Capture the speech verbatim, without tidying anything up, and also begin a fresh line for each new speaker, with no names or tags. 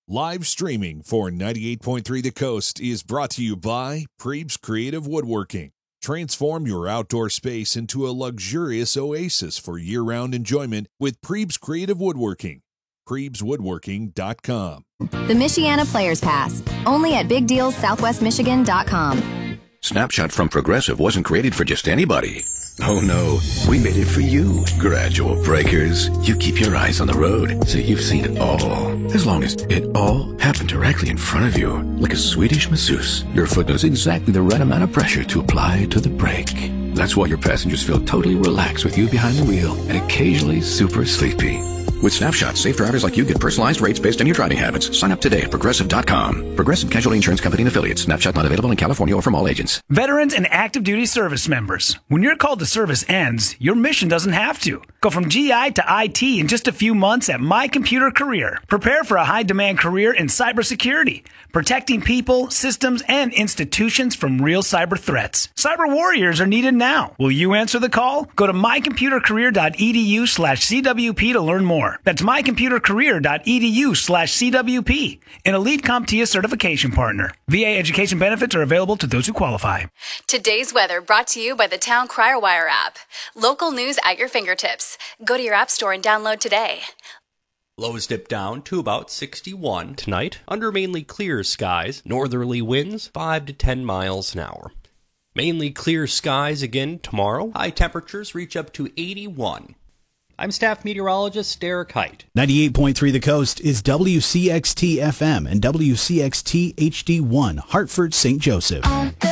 Live streaming for ninety-eight point three The Coast is brought to you by Prebes Creative Woodworking. Transform your outdoor space into a luxurious oasis for year-round enjoyment with Prebes Creative Woodworking. Prebes Woodworking dot com.
The Michiana Players Pass, only at big deals southwest michigan dot com.
Snapshot from Progressive wasn't created for just anybody. Oh no, we made it for you. Gradual breakers. You keep your eyes on the road, so you've seen it all. As long as it all happened directly in front of you, like a Swedish masseuse, your foot knows exactly the right amount of pressure to apply to the brake. That's why your passengers feel totally relaxed with you behind the wheel and occasionally super sleepy. With Snapshot, safe drivers like you get personalized rates based on your driving habits. Sign up today at Progressive dot com. Progressive Casualty Insurance Company and Affiliates. Snapshot not available in California or from all agents.
Veterans and active duty service members. When your call to service ends, your mission doesn't have to. Go from G I to I T in just a few months at My Computer Career. Prepare for a high-demand career in cybersecurity, protecting people, systems, and institutions from real cyber threats. Cyber warriors are needed now. Will you answer the call? Go to my computer career dot e d u slash c w p to learn more. That's my computer career dot e d u slash c w p, an Elite CompTIA certification partner. V A education benefits are available to those who qualify.
Today's weather brought to you by the Town Crier Wire app. Local news at your fingertips. Go to your app store and download today.
Lows dip down to about sixty-one tonight, under mainly clear skies, northerly winds five to ten miles an hour. Mainly clear skies again tomorrow, high temperatures reach up to eighty-one. I'm staff meteorologist Derek Height.
ninety-eight point three The Coast is W C X T F M and W C X T H D one, Hartford, Saint Joseph.